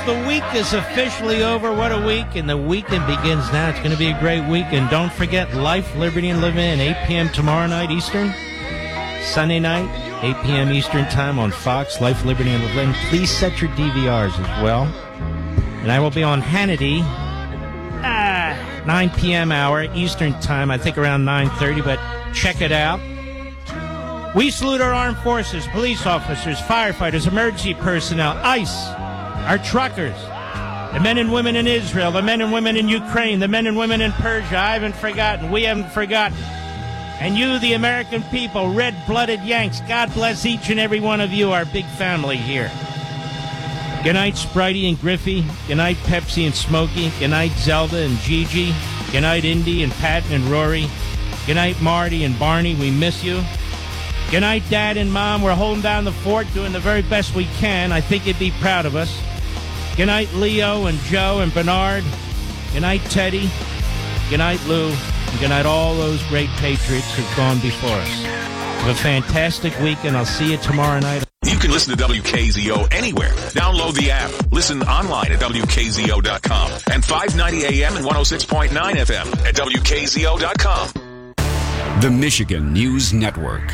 the week is officially over. What a week. And the weekend begins now. It's going to be a great weekend. Don't forget Life, Liberty, and Levin, 8 p.m. tomorrow night Eastern. Sunday night, 8 p.m. Eastern time on Fox, Life, Liberty, and Levin. Please set your DVRs as well. And I will be on Hannity, 9 p.m. hour Eastern time, I think around 9:30, but check it out. We salute our armed forces, police officers, firefighters, emergency personnel, ICE, our truckers, the men and women in Israel, the men and women in Ukraine, the men and women in Persia. I haven't forgotten. We haven't forgotten. And you, the American people, red-blooded Yanks, God bless each and every one of you, our big family here. Good night, Spritey and Griffey. Good night, Pepsi and Smokey. Good night, Zelda and Gigi. Good night, Indy and Patton and Rory. Good night, Marty and Barney. We miss you. Good night, Dad and Mom. We're holding down the fort, doing the very best we can. I think you'd be proud of us. Good night, Leo and Joe and Bernard. Good night, Teddy. Good night, Lou. And good night, all those great Patriots who've gone before us. Have a fantastic week, and I'll see you tomorrow night. You can listen to WKZO anywhere. Download the app. Listen online at WKZO.com and 590 AM and 106.9 FM at WKZO.com. The Michigan News Network.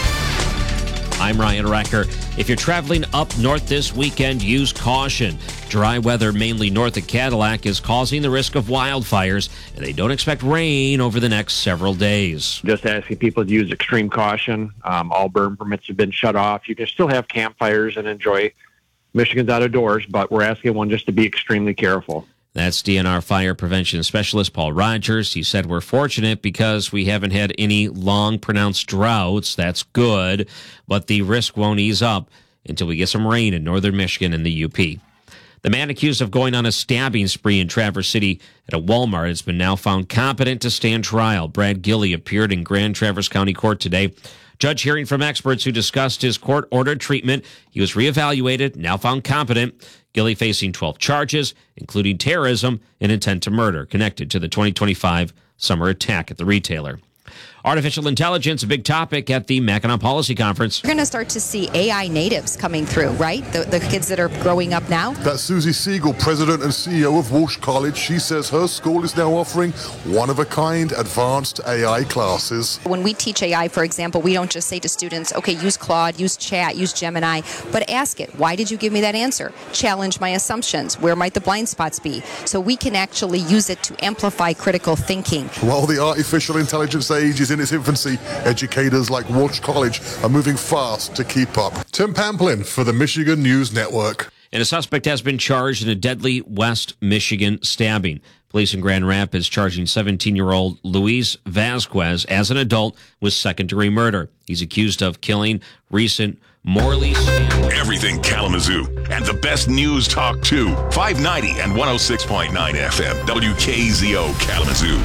I'm Ryan Recker. If you're traveling up north this weekend, use caution. Dry weather, mainly north of Cadillac, is causing the risk of wildfires, and they don't expect rain over the next several days. Just asking people to use extreme caution. All burn permits have been shut off. You can still have campfires and enjoy Michigan's out of doors, but we're asking everyone just to be extremely careful. That's DNR Fire Prevention Specialist Paul Rogers. He said we're fortunate because we haven't had any long, pronounced droughts. That's good, but the risk won't ease up until we get some rain in northern Michigan and the UP. The man accused of going on a stabbing spree in Traverse City at a Walmart has been now found competent to stand trial. Brad Gilley appeared in Grand Traverse County Court today. Judge hearing from experts who discussed his court-ordered treatment. He was reevaluated, now found competent. Gilley facing 12 charges, including terrorism and intent to murder, connected to the 2025 summer attack at the retailer. Artificial intelligence, a big topic at the Mackinac Policy Conference. We're going to start to see AI natives coming through, right? The kids that are growing up now. That's Susie Siegel, president and CEO of Walsh College. She says her school is now offering one-of-a-kind advanced AI classes. When we teach AI, for example, we don't just say to students, okay, use Claude, use Chat, use Gemini, but ask it, why did you give me that answer? Challenge my assumptions. Where might the blind spots be? So we can actually use it to amplify critical thinking. While the artificial intelligence age is in its infancy, educators like Walsh College are moving fast to keep up. Tim Pamplin for the Michigan News Network. And a suspect has been charged in a deadly West Michigan stabbing. Police in Grand Rapids charging 17-year-old Luis Vasquez as an adult with second-degree murder. He's accused of killing recent Morley Stanley. Everything Kalamazoo and the best news talk too. 590 and 106.9 FM. WKZO Kalamazoo.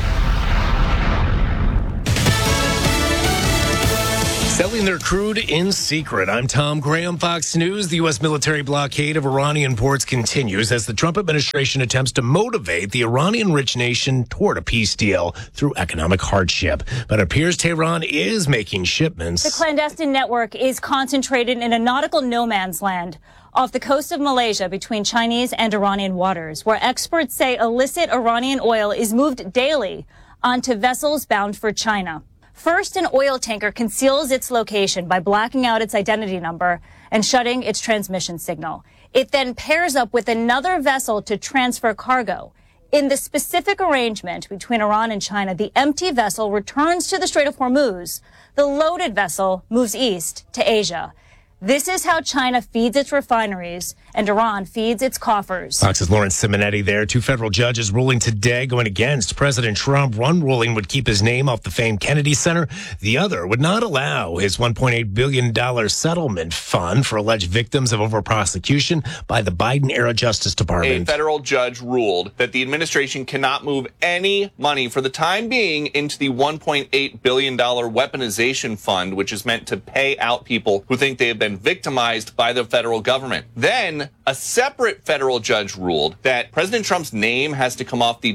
Selling their crude in secret. I'm Tom Graham, Fox News. The U.S. military blockade of Iranian ports continues as the Trump administration attempts to motivate the Iranian-rich nation toward a peace deal through economic hardship. But it appears Tehran is making shipments. The clandestine network is concentrated in a nautical no man's land off the coast of Malaysia between Chinese and Iranian waters, where experts say illicit Iranian oil is moved daily onto vessels bound for China. First, an oil tanker conceals its location by blacking out its identity number and shutting its transmission signal. It then pairs up with another vessel to transfer cargo. In the specific arrangement between Iran and China, the empty vessel returns to the Strait of Hormuz. The loaded vessel moves east to Asia. This is how China feeds its refineries and Iran feeds its coffers. Fox's Lawrence Simonetti there. Two federal judges ruling today going against President Trump. One ruling would keep his name off the famed Kennedy Center. The other would not allow his $1.8 billion settlement fund for alleged victims of over-prosecution by the Biden-era Justice Department. A federal judge ruled that the administration cannot move any money for the time being into the $1.8 billion weaponization fund, which is meant to pay out people who think they have been victimized by the federal government. Then a separate federal judge ruled that President Trump's name has to come off the Trump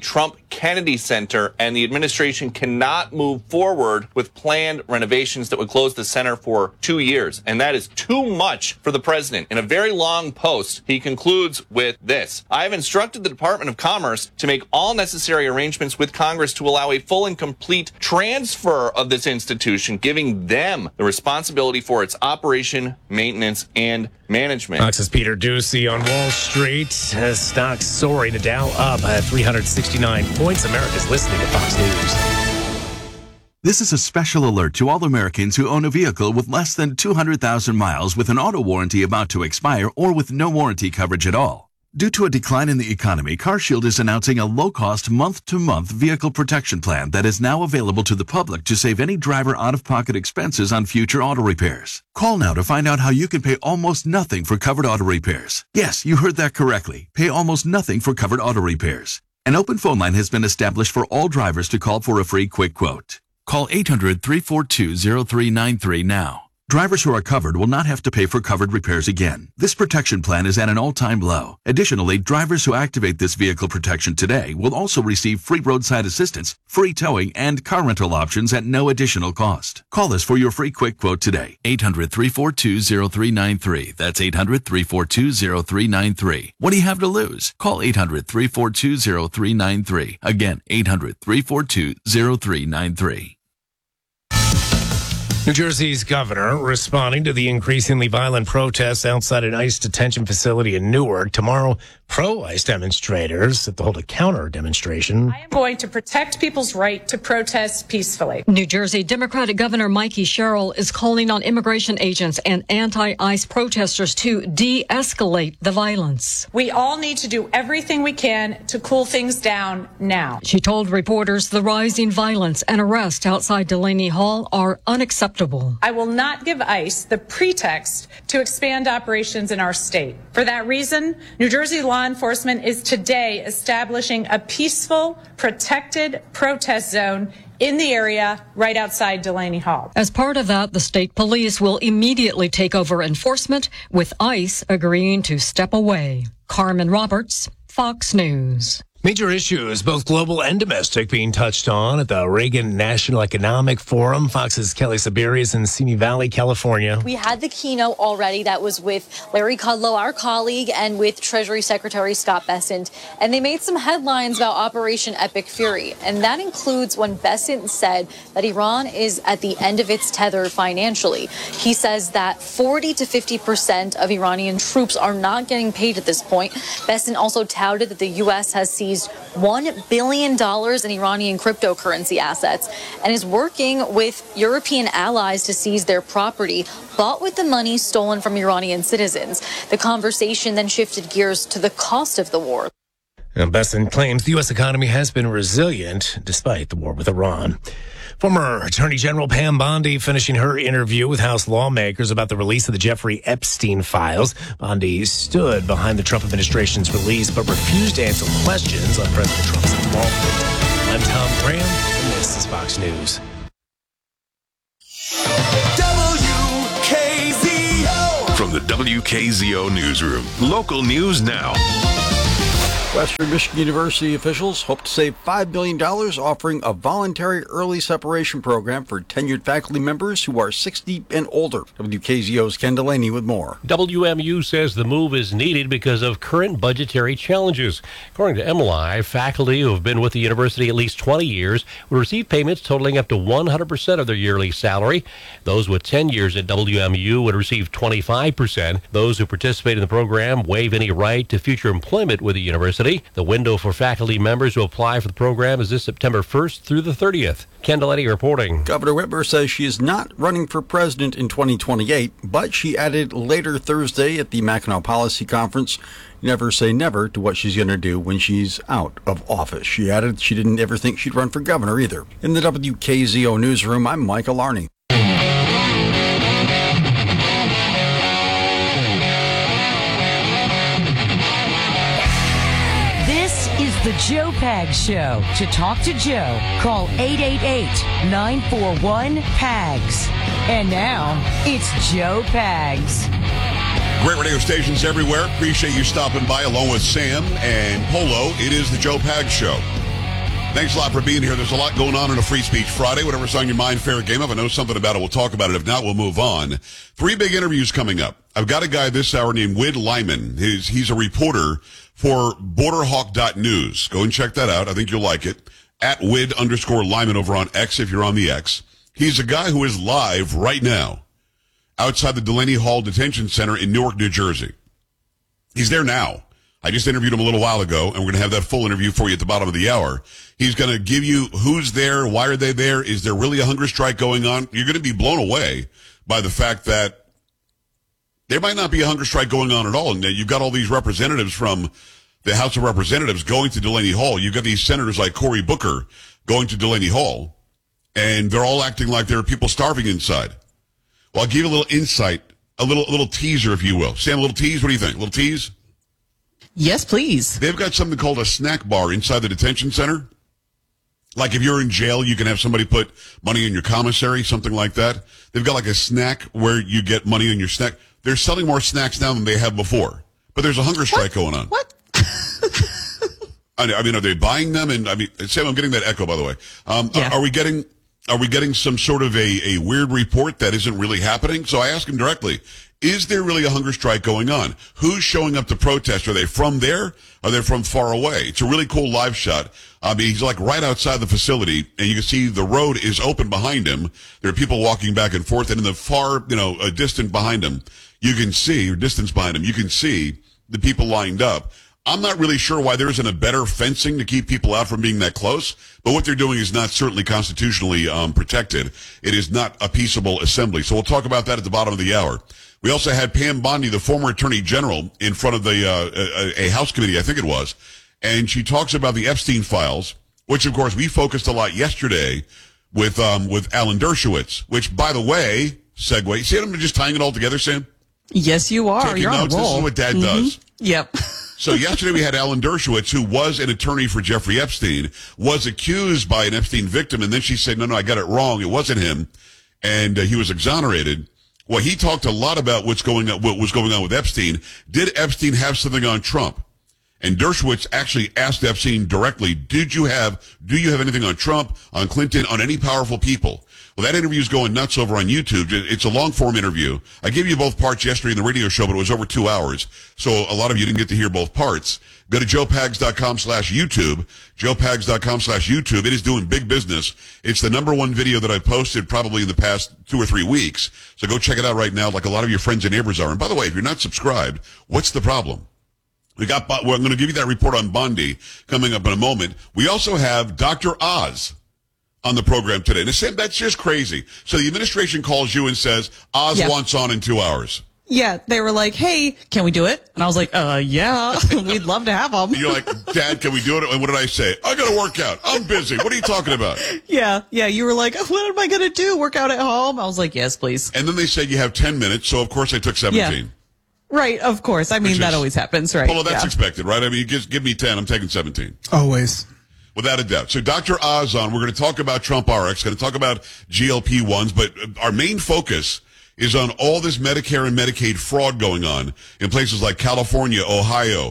Kennedy Center, and the administration cannot move forward with planned renovations that would close the center for 2 years. And that is too much for the president. In a very long post, he concludes with this: I have instructed the Department of Commerce to make all necessary arrangements with Congress to allow a full and complete transfer of this institution, giving them the responsibility for its operation, maintenance, and management. Fox's Peter Ducey on Wall Street. Stocks soaring. The Dow up at 369 points. America's listening to Fox News. This is a special alert to all Americans who own a vehicle with less than 200,000 miles with an auto warranty about to expire or with no warranty coverage at all. Due to a decline in the economy, CarShield is announcing a low-cost month-to-month vehicle protection plan that is now available to the public to save any driver out-of-pocket expenses on future auto repairs. Call now to find out how you can pay almost nothing for covered auto repairs. Yes, you heard that correctly. Pay almost nothing for covered auto repairs. An open phone line has been established for all drivers to call for a free quick quote. Call 800-342-0393 now. Drivers who are covered will not have to pay for covered repairs again. This protection plan is at an all-time low. Additionally, drivers who activate this vehicle protection today will also receive free roadside assistance, free towing, and car rental options at no additional cost. Call us for your free quick quote today. 800-342-0393. That's 800-342-0393. What do you have to lose? Call 800-342-0393. Again, 800-342-0393. New Jersey's governor responding to the increasingly violent protests outside an ICE detention facility in Newark. Tomorrow, pro-ICE demonstrators set to hold a counter demonstration. I am going to protect people's right to protest peacefully. New Jersey Democratic Governor Mikey Sherrill is calling on immigration agents and anti-ICE protesters to de-escalate the violence. We all need to do everything we can to cool things down now. She told reporters the rising violence and arrests outside Delaney Hall are unacceptable. I will not give ICE the pretext to expand operations in our state. For that reason, New Jersey law enforcement is today establishing a peaceful, protected protest zone in the area right outside Delaney Hall. As part of that, the state police will immediately take over enforcement, with ICE agreeing to step away. Carmen Roberts, Fox News. Major issues, both global and domestic, being touched on at the Reagan National Economic Forum. Fox's Kelly Saberius in Simi Valley, California. We had the keynote already that was with Larry Kudlow, our colleague, and with Treasury Secretary Scott Bessent. And they made some headlines about Operation Epic Fury. And that includes when Bessent said that Iran is at the end of its tether financially. He says that 40 to 50% of Iranian troops are not getting paid at this point. Bessent also touted that the U.S. has seized $1 billion in Iranian cryptocurrency assets and is working with European allies to seize their property, bought with the money stolen from Iranian citizens. The conversation then shifted gears to the cost of the war. And Bessent claims the U.S. economy has been resilient despite the war with Iran. Former Attorney General Pam Bondi finishing her interview with House lawmakers about the release of the Jeffrey Epstein files. Bondi stood behind the Trump administration's release but refused to answer questions on President Trump's involvement. I'm Tom Graham, and this is Fox News. WKZO! From the WKZO Newsroom, local news now. Western Michigan University officials hope to save $5 billion offering a voluntary early separation program for tenured faculty members who are 60 and older. WKZO's Ken Delaney with more. WMU says the move is needed because of current budgetary challenges. According to MLI, faculty who have been with the university at least 20 years will receive payments totaling up to 100% of their yearly salary. Those with 10 years at WMU would receive 25%. Those who participate in the program waive any right to future employment with the university. The window for faculty members who apply for the program is this September 1st through the 30th. Ken Delaney reporting. Governor Whitmer says she is not running for president in 2028, but she added later Thursday at the Mackinac Policy Conference, never say never to what she's going to do when she's out of office. She added she didn't ever think she'd run for governor either. In the WKZO newsroom, I'm Michael Arney. The Joe Pags Show. To talk to Joe, call 888-941-PAGS. And now, it's Joe Pags. Great radio stations everywhere. Appreciate you stopping by along with Sam and Polo. It is the Joe Pags Show. Thanks a lot for being here. There's a lot going on a Free Speech Friday. Whatever's on your mind, fair game. If I know something about it, we'll talk about it. If not, we'll move on. 3 big interviews coming up. I've got a guy this hour named Wid Lyman. He's a reporter for BorderHawk.news. Go and check that out. I think you'll like it. At Wid_Lyman over on X if you're on the X. He's a guy who is live right now outside the Delaney Hall Detention Center in Newark, New Jersey. He's there now. I just interviewed him a little while ago, and we're going to have that full interview for you at the bottom of the hour. He's going to give you who's there, why are they there, is there really a hunger strike going on? You're going to be blown away by the fact that there might not be a hunger strike going on at all. And you've got all these representatives from the House of Representatives going to Delaney Hall. You've got these senators like Cory Booker going to Delaney Hall, and they're all acting like there are people starving inside. Well, I'll give you a little insight, a little teaser, if you will. Sam, a little tease? What do you think? A little tease? Yes, please. They've got something called a snack bar inside the detention center. Like if you're in jail, you can have somebody put money in your commissary, something like that. They've got like a snack where you get money in your snack. They're selling more snacks now than they have before. But there's a hunger strike going on. What? I mean, are they buying them? And I mean, Sam, I'm getting that echo, by the way. Yeah. Are we getting some sort of a weird report that isn't really happening? So I asked him directly, is there really a hunger strike going on? Who's showing up to protest? Are they from there? Are they from far away? It's a really cool live shot. I mean, he's like right outside the facility, and you can see the road is open behind him. There are people walking back and forth, and in the far, a distant behind him, you can see, or distance behind him, you can see the people lined up. I'm not really sure why there isn't a better fencing to keep people out from being that close, but what they're doing is not certainly constitutionally protected. It is not a peaceable assembly. So we'll talk about that at the bottom of the hour. We also had Pam Bondi, the former Attorney General, in front of the a House committee, I think it was, and she talks about the Epstein files, which of course we focused a lot yesterday with Alan Dershowitz. Which, by the way, segue. See, I'm just tying it all together, Sam. Yes, you are. Taking You're notes. on a roll. This is what Dad does. Yep. So yesterday we had Alan Dershowitz, who was an attorney for Jeffrey Epstein, was accused by an Epstein victim, and then she said, no, I got it wrong. It wasn't him, and he was exonerated. Well, he talked a lot about what was going on with Epstein. Did Epstein have something on Trump? And Dershowitz actually asked Epstein directly, do you have anything on Trump, on Clinton, on any powerful people? Well, that interview is going nuts over on YouTube. It's a long-form interview. I gave you both parts yesterday in the radio show, but it was over 2 hours. So a lot of you didn't get to hear both parts. Go to joepags.com/YouTube, joepags.com/YouTube. It is doing big business. It's the #1 video that I posted probably in the past 2 or 3 weeks. So go check it out right now, like a lot of your friends and neighbors are. And by the way, if you're not subscribed, what's the problem? I'm going to give you that report on Bondi coming up in a moment. We also have Dr. Oz on the program today. And Sam, that's just crazy. So the administration calls you and says, Oz wants on in 2 hours. Yeah, they were like, hey, can we do it? And I was like, yeah, we'd love to have them. You're like, Dad, can we do it? And what did I say? I got to work out. I'm busy. What are you talking about? Yeah, you were like, what am I going to do? Work out at home? I was like, yes, please. And then they said you have 10 minutes. So, of course, I took 17. Yeah. Right, of course. I mean, that always happens, right? Well, that's expected, right? I mean, just give me 10. I'm taking 17. Always. Without a doubt. So Dr. Oz on. We're going to talk about Trump RX, going to talk about GLP-1s, but our main focus is on all this Medicare and Medicaid fraud going on in places like California, Ohio,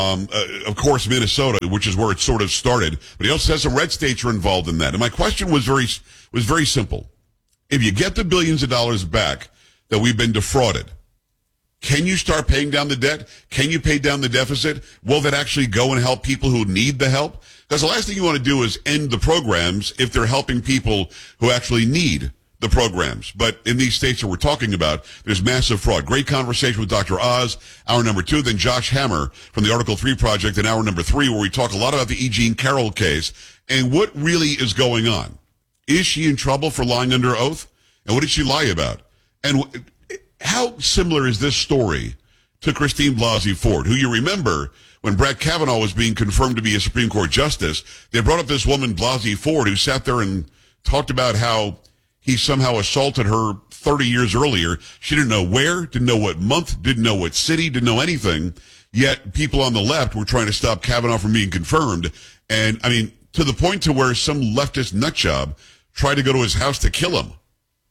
of course, Minnesota, which is where it sort of started. But he also says some red states are involved in that. And my question was very simple. If you get the billions of dollars back that we've been defrauded, can you start paying down the debt? Can you pay down the deficit? Will that actually go and help people who need the help? Because the last thing you want to do is end the programs if they're helping people who actually need the programs. But in these states that we're talking about, there's massive fraud. Great conversation with Dr. Oz, hour number 2. Then Josh Hammer from the Article 3 Project in hour number 3, where we talk a lot about the E. Jean Carroll case and what really is going on. Is she in trouble for lying under oath? And what did she lie about? And how similar is this story to Christine Blasey Ford, who you remember when Brett Kavanaugh was being confirmed to be a Supreme Court justice, they brought up this woman, Blasey Ford, who sat there and talked about how he somehow assaulted her 30 years earlier. She didn't know where, didn't know what month, didn't know what city, didn't know anything. Yet people on the left were trying to stop Kavanaugh from being confirmed. And, I mean, to the point to where some leftist nutjob tried to go to his house to kill him.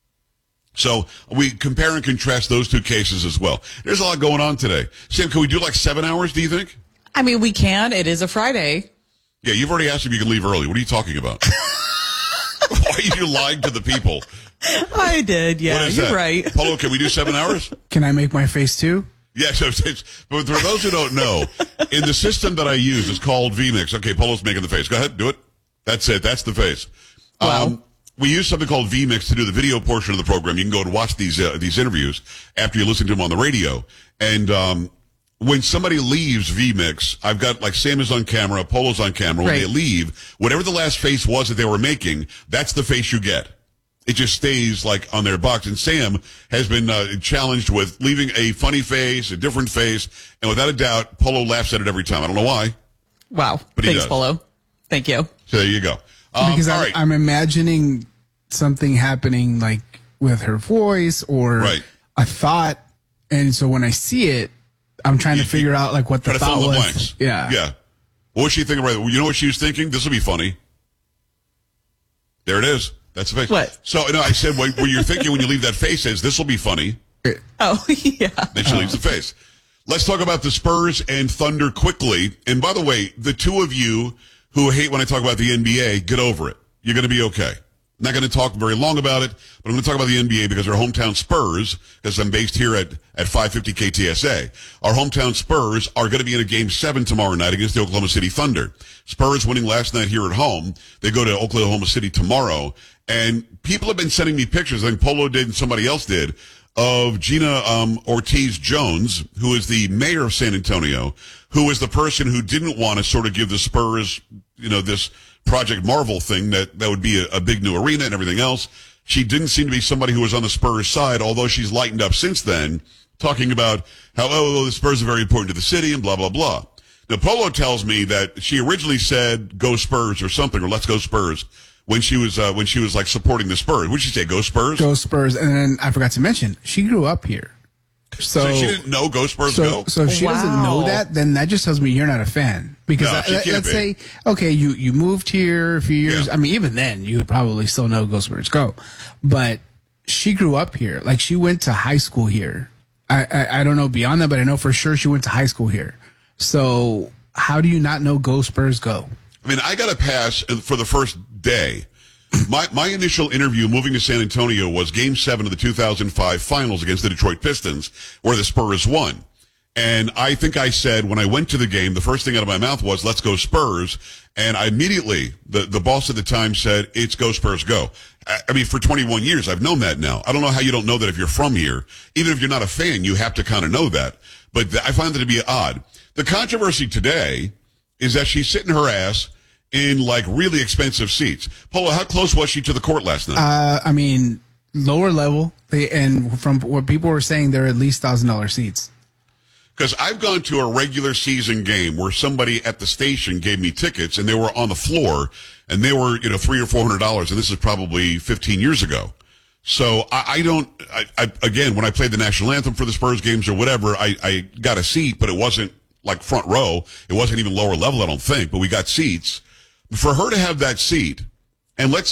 So we compare and contrast those two cases as well. There's a lot going on today. Sam, can we do like 7 hours, do you think? I mean, we can. It is a Friday. Yeah, you've already asked if you can leave early. What are you talking about? Why are you lying to the people? I did, yeah. What is You're that? right. Polo, can we do 7 hours? Can I make my face too? Yeah, but for those who don't know, in the system that I use, it's called vMix. Okay, Polo's making the face. Go ahead, do it. That's it. That's the face. Wow. We use something called vMix to do the video portion of the program. You can go and watch these interviews after you listen to them on the radio. And when somebody leaves vMix, I've got, like, Sam is on camera, Polo's on camera. When they leave, whatever the last face was that they were making, that's the face you get. It just stays, like, on their box. And Sam has been challenged with leaving a funny face, a different face, and without a doubt, Polo laughs at it every time. I don't know why. Wow. But he Thanks, does. Polo. Thank you. So there you go. Because all right. I'm imagining something happening like with her voice or a thought. And so when I see it, I'm trying to figure out like what the Try to thought fill in the was. blanks. Yeah. Yeah. What was she thinking? Right. You know what she was thinking? This will be funny. There it is. That's the face. What? So, no, I said what you're thinking when you leave that face is this will be funny. Oh, yeah. Then she leaves the face. Let's talk about the Spurs and Thunder quickly. And by the way, the two of you who hate when I talk about the NBA, get over it. You're going to be okay. I'm not going to talk very long about it, but I'm going to talk about the NBA because our hometown Spurs, because I'm based here at 550 KTSA, our hometown Spurs are going to be in a Game 7 tomorrow night against the Oklahoma City Thunder. Spurs winning last night here at home. They go to Oklahoma City tomorrow. And people have been sending me pictures, I think Polo did and somebody else did, of Gina Ortiz-Jones, who is the mayor of San Antonio, who is the person who didn't want to sort of give the Spurs, this Project Marvel thing that would be a big new arena and everything else. She didn't seem to be somebody who was on the Spurs side, although she's lightened up since then, talking about how, the Spurs are very important to the city and blah, blah, blah. Now, Polo tells me that she originally said, go Spurs or something, or let's go Spurs, when she was like supporting the Spurs. Would she say, go Spurs? Go Spurs. And then I forgot to mention, she grew up here. So she didn't know go Spurs go? So if she doesn't know that, then that just tells me you're not a fan. Because No, she can't let's be. say, okay, you moved here a few years. Yeah. I mean, even then, you would probably still know go Spurs go. But she grew up here. Like, she went to high school here. I don't know beyond that, but I know for sure she went to high school here. So how do you not know go Spurs go? I mean, I got a pass for the first day. My initial interview moving to San Antonio was Game 7 of the 2005 Finals against the Detroit Pistons, where the Spurs won. And I think I said, when I went to the game, the first thing out of my mouth was, let's go Spurs. And I immediately, the boss at the time said, it's go Spurs go. I mean, for 21 years, I've known that now. I don't know how you don't know that if you're from here. Even if you're not a fan, you have to kind of know that. But I find that to be odd. The controversy today is that she's sitting her ass in like really expensive seats. Paula, how close was she to the court last night? I mean, lower level. And from what people were saying, they're at least $1,000 seats. Because I've gone to a regular season game where somebody at the station gave me tickets and they were on the floor and they were, $300 or $400. And this is probably 15 years ago. So again, when I played the national anthem for the Spurs games or whatever, I got a seat, but it wasn't like front row. It wasn't even lower level, I don't think, but we got seats. For her to have that seat, and let's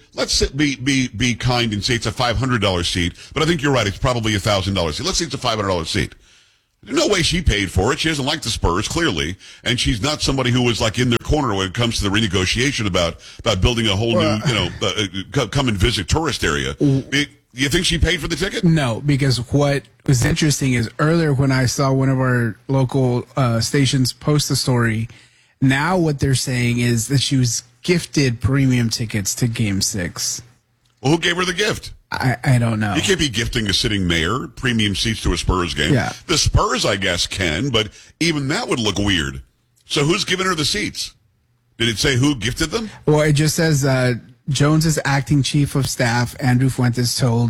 be kind and say it's a $500 seat, but I think you're right, it's probably a $1,000 seat. Let's say it's a $500 seat. There's no way she paid for it. She doesn't like the Spurs, clearly, and she's not somebody who was like in their corner when it comes to the renegotiation about building a whole new, come and visit tourist area. You think she paid for the ticket? No, because what was interesting is earlier when I saw one of our local stations post the story, now what they're saying is that she was gifted premium tickets to Game 6. Well, who gave her the gift? I don't know. You can't be gifting a sitting mayor premium seats to a Spurs game. Yeah. The Spurs, I guess, can, but even that would look weird. So who's giving her the seats? Did it say who gifted them? Well, it just says Jones's acting chief of staff, Andrew Fuentes, told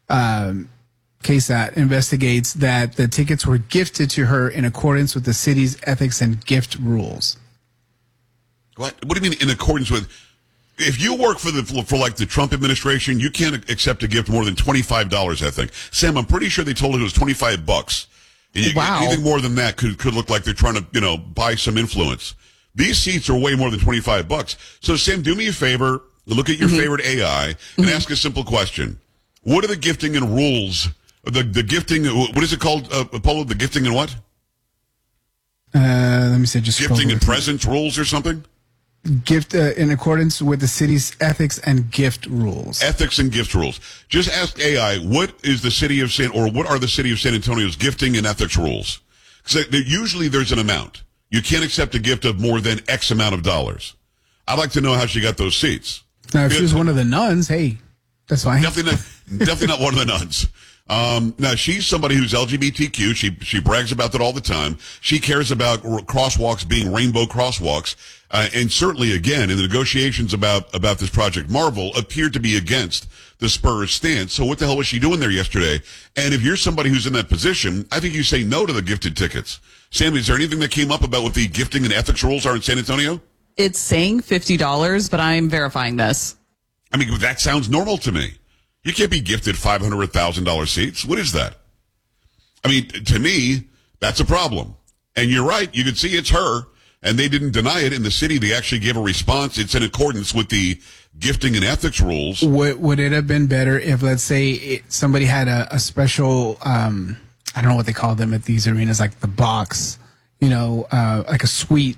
KSAT investigates that the tickets were gifted to her in accordance with the city's ethics and gift rules. What do you mean in accordance with? If you work for the Trump administration, you can't accept a gift more than $25, I think. Sam, I'm pretty sure they told her it was $25. Wow. Anything more than that could look like they're trying to, buy some influence. These seats are way more than $25. So Sam, do me a favor, look at your favorite AI and ask a simple question. What are the gifting and rules? The gifting, what is it called, Polo? The gifting and what? Let me see, just gifting and presents rules or something? gift in accordance with the city's ethics and gift rules. Ethics and gift rules. Just ask AI, what are the city of San Antonio's gifting and ethics rules? Because usually there's an amount. You can't accept a gift of more than X amount of dollars. I'd like to know how she got those seats. Now, if she was one of the nuns, hey, that's fine. Definitely not one of the nuns. Now, she's somebody who's LGBTQ. She brags about that all the time. She cares about crosswalks being rainbow crosswalks. And certainly, again, in the negotiations about this Project Marvel, appeared to be against the Spurs stance. So what the hell was she doing there yesterday? And if you're somebody who's in that position, I think you say no to the gifted tickets. Sam, is there anything that came up about what the gifting and ethics rules are in San Antonio? It's saying $50, but I'm verifying this. I mean, that sounds normal to me. You can't be gifted $500 or $1,000 seats. What is that? I mean, to me, that's a problem. And you're right. You can see it's her, and they didn't deny it. In the city, they actually gave a response. It's in accordance with the gifting and ethics rules. Would it have been better if, let's say, somebody had a special, I don't know what they call them at these arenas, like the box, like a suite,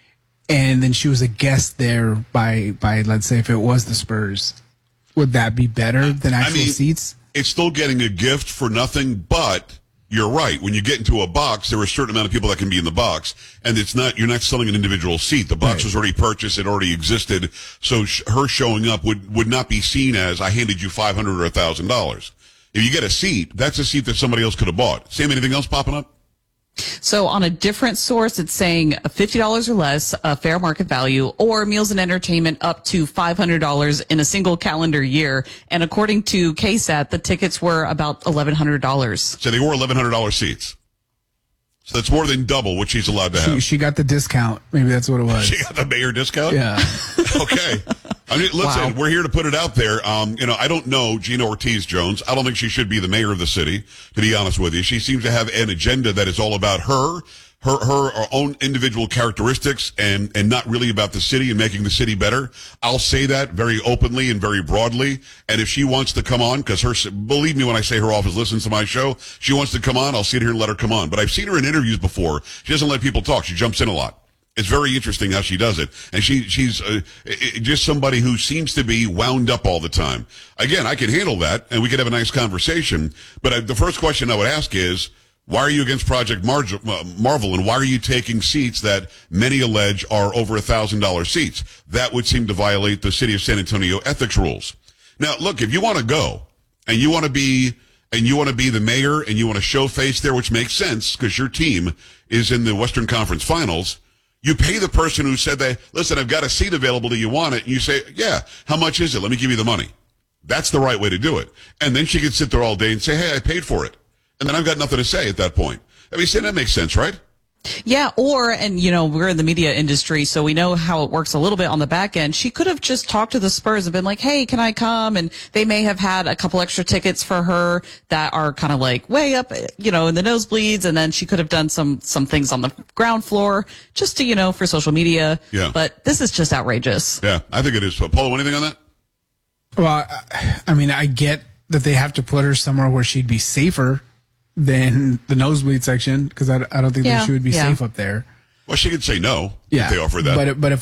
and then she was a guest there by let's say, if it was the Spurs? Would that be better than actual seats? It's still getting a gift for nothing, but you're right. When you get into a box, there are a certain amount of people that can be in the box, and you're not selling an individual seat. The box was already purchased. It already existed. So her showing up would not be seen as, I handed you $500 or $1,000. If you get a seat, that's a seat that somebody else could have bought. Sam, anything else popping up? So on a different source, it's saying $50 or less, a fair market value, or meals and entertainment up to $500 in a single calendar year. And according to KSAT, the tickets were about $1,100. So they were $1,100 seats. So that's more than double what she's allowed to have. She got the discount. Maybe that's what it was. She got the mayor discount? Yeah. Okay. I mean, listen, we're here to put it out there. I don't know Gina Ortiz-Jones. I don't think she should be the mayor of the city, to be honest with you. She seems to have an agenda that is all about her own individual characteristics and not really about the city and making the city better. I'll say that very openly and very broadly. And if she wants to come on, because believe me when I say her office listens to my show, she wants to come on, I'll sit here and let her come on. But I've seen her in interviews before. She doesn't let people talk. She jumps in a lot. It's very interesting how she does it. And she's just somebody who seems to be wound up all the time. Again, I can handle that, and we could have a nice conversation. But the first question I would ask is, why are you against Project Marvel, and why are you taking seats that many allege are over $1,000 seats? That would seem to violate the city of San Antonio ethics rules. Now, look, if you want to go, and you want to be the mayor, and you want to show face there, which makes sense, because your team is in the Western Conference Finals, you pay the person who said that, listen, I've got a seat available. Do you want it? And you say, yeah, how much is it? Let me give you the money. That's the right way to do it. And then she could sit there all day and say, hey, I paid for it. And then I've got nothing to say at that point. I mean, that makes sense, right? Yeah, we're in the media industry, so we know how it works a little bit on the back end. She could have just talked to the Spurs and been like, hey, can I come? And they may have had a couple extra tickets for her that are kind of like way up, in the nosebleeds. And then she could have done some things on the ground floor just to, for social media. Yeah. But this is just outrageous. Yeah, I think it is. Paulo, anything on that? Well, I mean, I get that they have to put her somewhere where she'd be safer than the nosebleed section, because I don't think that she would be safe up there. Well, she could say no if they offer that. But if